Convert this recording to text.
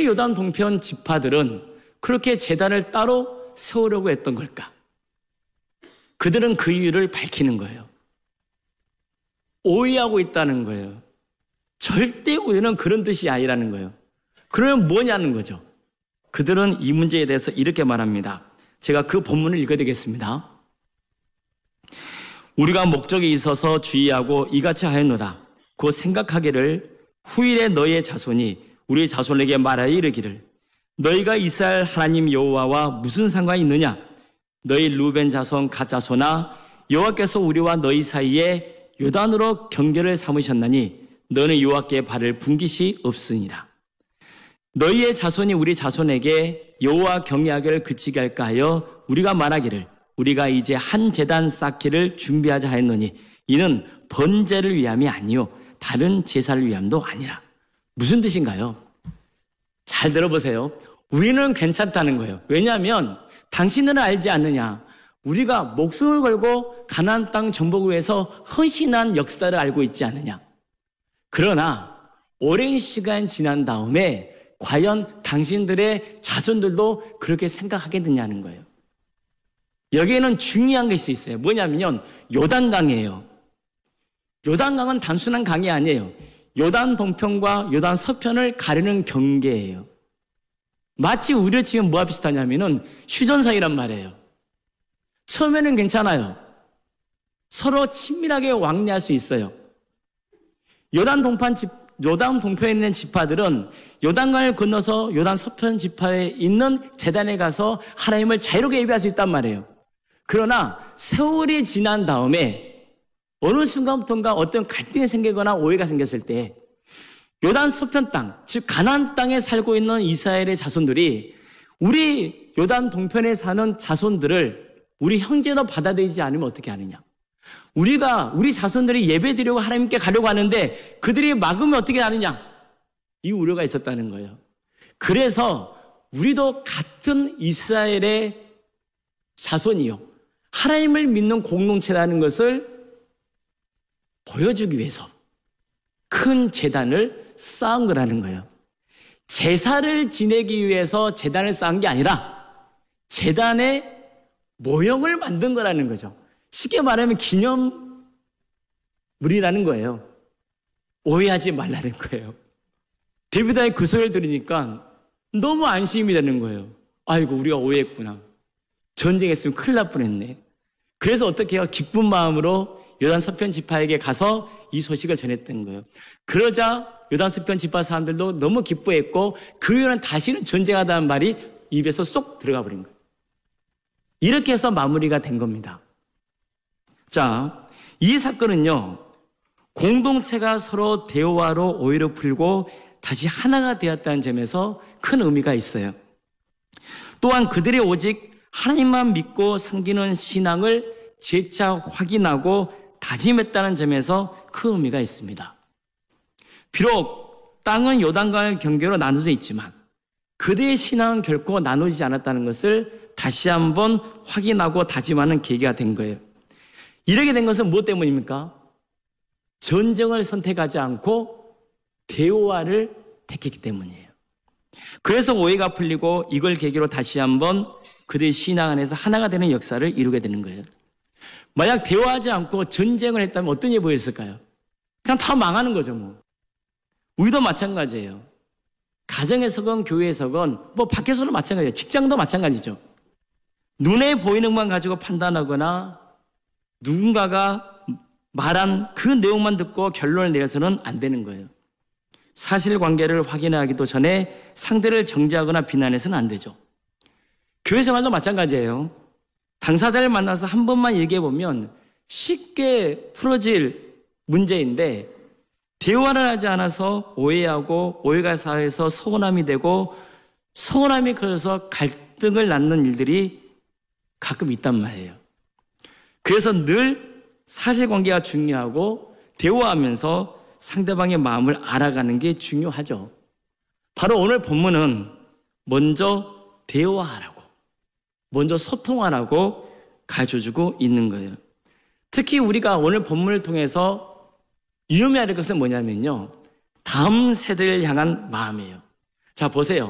왜 요단 동편 지파들은 그렇게 제단을 따로 세우려고 했던 걸까? 그들은 그 이유를 밝히는 거예요. 오해하고 있다는 거예요. 절대 우리는 그런 뜻이 아니라는 거예요. 그러면 뭐냐는 거죠. 그들은 이 문제에 대해서 이렇게 말합니다. 제가 그 본문을 읽어드리겠습니다. 우리가 목적이 있어서 주의하고 이같이 하였노라. 곧 생각하기를 후일에 너희의 자손이 우리 자손에게 말하여 이르기를 너희가 이스라엘 하나님 여호와와 무슨 상관이 있느냐? 너희 루벤 자손 갓 자손아 여호와께서 우리와 너희 사이에 요단으로 경계를 삼으셨나니 너는 여호와께 발을 분깃이 없으니라. 너희의 자손이 우리 자손에게 여호와 경외하기를 그치게 할까 하여 우리가 말하기를 우리가 이제 한 제단 쌓기를 준비하자 하였노니 이는 번제를 위함이 아니요 다른 제사를 위함도 아니라. 무슨 뜻인가요? 잘 들어보세요. 우리는 괜찮다는 거예요. 왜냐하면 당신들은 알지 않느냐. 우리가 목숨을 걸고 가나안 땅 정복을 위해서 헌신한 역사를 알고 있지 않느냐. 그러나 오랜 시간 지난 다음에 과연 당신들의 자손들도 그렇게 생각하겠느냐는 거예요. 여기에는 중요한 것이 있어요. 뭐냐면 요단강이에요. 요단강은 단순한 강이 아니에요. 요단 동편과 요단 서편을 가르는 경계예요. 마치 우리를 지금 뭐와 비슷하냐면은 휴전선이란 말이에요. 처음에는 괜찮아요. 서로 친밀하게 왕래할 수 있어요. 요단 동편에 있는 지파들은 요단강을 건너서 요단 서편 지파에 있는 제단에 가서 하나님을 자유롭게 예배할 수 있단 말이에요. 그러나 세월이 지난 다음에 어느 순간부터인가 어떤 갈등이 생기거나 오해가 생겼을 때 요단 서편 땅, 즉 가나안 땅에 살고 있는 이스라엘의 자손들이 우리 요단 동편에 사는 자손들을 우리 형제로 받아들이지 않으면 어떻게 하느냐. 우리 자손들이 예배드리고 하나님께 가려고 하는데 그들이 막으면 어떻게 하느냐. 이 우려가 있었다는 거예요. 그래서 우리도 같은 이스라엘의 자손이요. 하나님을 믿는 공동체라는 것을 보여주기 위해서 큰 제단을 쌓은 거라는 거예요. 제사를 지내기 위해서 제단을 쌓은 게 아니라 제단의 모형을 만든 거라는 거죠. 쉽게 말하면 기념물이라는 거예요. 오해하지 말라는 거예요. 데비드의 그 소리를 들으니까 너무 안심이 되는 거예요. 아이고 우리가 오해했구나. 전쟁했으면 큰일 날 뻔했네. 그래서 어떻게 해요? 기쁜 마음으로 요단 서편 지파에게 가서 이 소식을 전했던 거예요. 그러자 요단 서편 지파 사람들도 너무 기뻐했고 그 이후는 다시는 전쟁하다는 말이 입에서 쏙 들어가 버린 거예요. 이렇게 해서 마무리가 된 겁니다. 자, 이 사건은요, 공동체가 서로 대화로 오해를 풀고 다시 하나가 되었다는 점에서 큰 의미가 있어요. 또한 그들이 오직 하나님만 믿고 섬기는 신앙을 재차 확인하고 다짐했다는 점에서 큰 의미가 있습니다. 비록 땅은 요단강을 경계로 나눠져 있지만 그들의 신앙은 결코 나누지 않았다는 것을 다시 한번 확인하고 다짐하는 계기가 된 거예요. 이렇게 된 것은 무엇 때문입니까? 전쟁을 선택하지 않고 대화를 택했기 때문이에요. 그래서 오해가 풀리고 이걸 계기로 다시 한번 그들의 신앙 안에서 하나가 되는 역사를 이루게 되는 거예요. 만약 대화하지 않고 전쟁을 했다면 어떤 일이 보였을까요? 그냥 다 망하는 거죠, 뭐. 우리도 마찬가지예요. 가정에서건 교회에서건 뭐 밖에서도 마찬가지예요. 직장도 마찬가지죠. 눈에 보이는 것만 가지고 판단하거나 누군가가 말한 그 내용만 듣고 결론을 내려서는 안 되는 거예요. 사실관계를 확인하기도 전에 상대를 정죄하거나 비난해서는 안 되죠. 교회 생활도 마찬가지예요. 당사자를 만나서 한 번만 얘기해보면 쉽게 풀어질 문제인데 대화를 하지 않아서 오해하고 오해가 쌓여서 서운함이 되고 서운함이 커져서 갈등을 낳는 일들이 가끔 있단 말이에요. 그래서 늘 사실관계가 중요하고 대화하면서 상대방의 마음을 알아가는 게 중요하죠. 바로 오늘 본문은 먼저 대화하라고, 먼저 소통하라고 가르쳐주고 있는 거예요. 특히 우리가 오늘 본문을 통해서 유념해야 될 것은 뭐냐면요, 다음 세대를 향한 마음이에요. 자, 보세요.